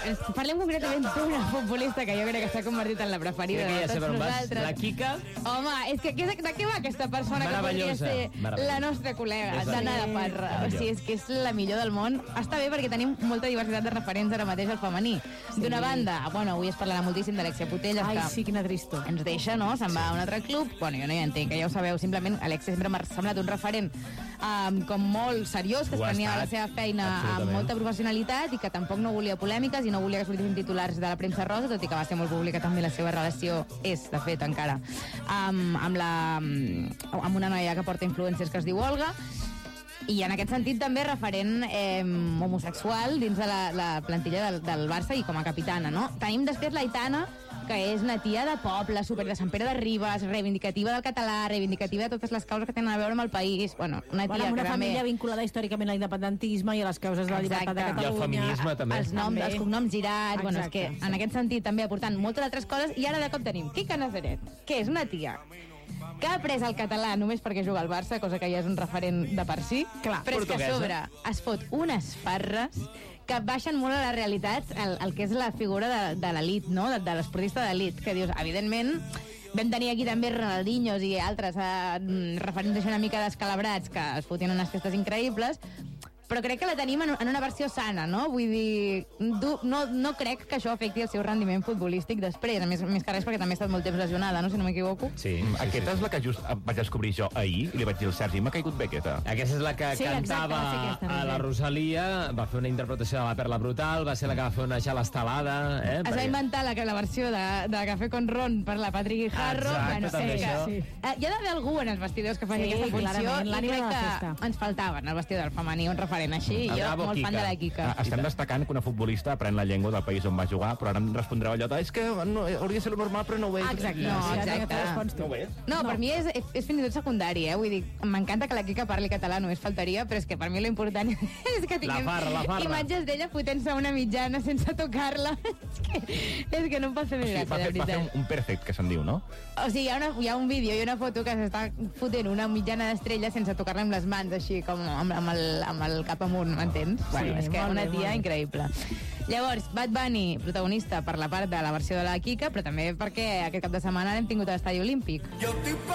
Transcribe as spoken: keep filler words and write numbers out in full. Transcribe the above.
parlem concretament d'una futbolista que jo crec que s'ha convertit en la preferida Sí, de ja sé tots per on vas. nosaltres. La Quica. Home, és que de, de què va aquesta persona que podria Meravellosa. ser Meravellosa. la nostra col·lega, És la d'Anna millor. de Parra? La O millor. sigui, és que és la millor del món. Està bé perquè tenim molta diversitat de referents ara mateix al femení. D'una banda, bueno, avui es parlarà moltíssim d'Alexia Putellas, Ai, que sí, quina tristor. ens deixa, no? Se'n va a un altre club. Bueno, jo no hi entenc, que ja ho sabeu. Simplement, Alexia sempre m'ha semblat un referent um, com molt seriós, que es Ho ha prenia estat. la seva feina amb Absolutament. molta professionalitat i que tampoc no volia polèmiques i no volia que sortissin titulars de la premsa rosa, tot i que va ser molt pública també la seva relació, és, de fet, encara, amb, amb, la, amb una noia que porta influències que es diu Olga, i en aquest sentit també referent eh, homosexual dins de la, la plantilla del, del Barça i com a capitana, no? Tenim després l'Aitana, que és una tia de poble, super de Sant Pere de Ribes, reivindicativa del català, reivindicativa de totes les causes que tenen a veure amb el país. Bueno, una tia Bueno, amb una que família també... vinculada històricament a l'independentisme i a les causes de la llibertat de Exacte. I al Catalunya. feminisme, també. Els noms, També. els cognoms girats, bueno, és que Exacte, en aquest sentit també aportant moltes altres coses, i ara de cop tenim Quica Nazaret, que és una tia que ha après el català només perquè juga al Barça, cosa que ja és un referent de per si, Clar. però és que a Portuguesa. sobre es fot unes farres que baixen molt a la realitat el, el que és la figura de, de l'elit, no? de, de l'esportista d'elit, que dius, evidentment, vam tenir aquí també Ronaldinhos i altres eh, referents així una mica descalabrats que es fotien unes festes increïbles, però crec que la tenim en, en una versió sana, no? Vull dir, du, no, no crec que això afecti el seu rendiment futbolístic després, a més, més que res perquè també ha estat molt temps lesionada, no? Si no m'equivoco. Sí, Mm, sí, Aquesta sí. és la que just vaig descobrir jo ahir, i li vaig dir al Sergi, m'ha caigut bé aquesta. Aquesta és la que Sí, exacte, cantava va ser aquesta, a la Rosalia, va fer una interpretació de la Perla Brutal, va ser la que va fer una gela estelada, eh? Es va inventar la, la versió de, de Café con Ron per la Patrick Guijarro. Exacte, bueno, també és que, això. Sí. eh, hi ha d'haver algú en els vestidors que faci Sí, aquesta funció clarament, i l'ànima crec de la que festa. ens faltava en el vestidor femení un referent així, i jo Bravo, molt fan Quica. de la Quica. Ah, Estem destacant que una futbolista aprèn la llengua del país on va jugar, però ara em respondreu allò de, és que no, hauria de ser lo normal, però no ho és. Exacte. No, Sí, exacte. ja respons tu. No ho és. No, per mi és, és fins i tot secundari, eh? Vull dir, m'encanta que la Quica parli català, només faltaria, però és que per mi l'important és que tinguem farra, la farra. imatges d'ella fotent-se una mitjana sense tocar-la. és, que, és que no em pot fer més Sí, gràcia, va, de fer, va fer veritat. un, un perfect, que se'n diu, no? O sigui, hi ha, una, hi ha un vídeo i una foto que s'està fotent una mitjana d'estrella sense tocar-la amb les mans, així com amb, amb, el, amb el cap amunt, m'entens? Sí, bueno, és que molt una bé, tia molt bé. increïble. Llavors, Bad Bunny, protagonista per la part de la versió de la Quica, però també perquè aquest cap de setmana hem tingut a l'Estadi Olímpic. Yo estoy